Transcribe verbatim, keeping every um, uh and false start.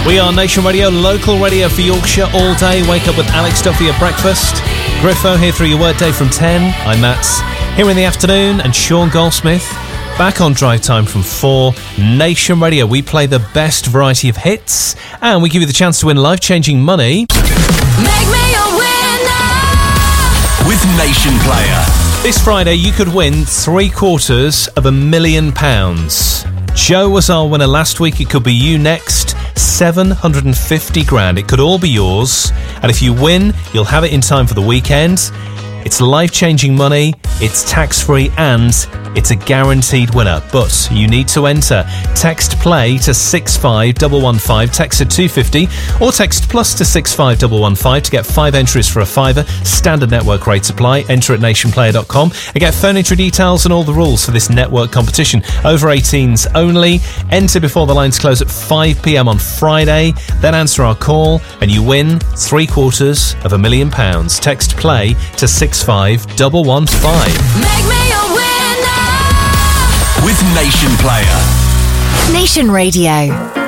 We are Nation Radio, local radio for Yorkshire all day. Wake up with Alex Duffy at breakfast. Griffo here through your workday from ten. I'm Matt. Here in the afternoon, and Sean Goldsmith back on drive time from four. Nation Radio, we play the best variety of hits, and we give you the chance to win life-changing money. Make me a winner with Nation Player. This Friday, you could win three quarters of a million pounds. Joe was our winner last week. It could be you next. seven hundred fifty grand. It could all be yours. And if you win, you'll have it in time for the weekend. It's life-changing money, it's tax-free, and it's a guaranteed winner. But you need to enter. Text play to six five one one five, text to two fifty, or text plus to six five one one five to get five entries for a fiver. Standard network rates apply. Enter at nation player dot com and get phone entry details and all the rules for this network competition. Over eighteens only. Enter before the lines close at five p.m. on Friday. Then answer our call and you win three quarters of a million pounds. Text play to six five one one five. Make me a winner with Nation Player. Nation Radio.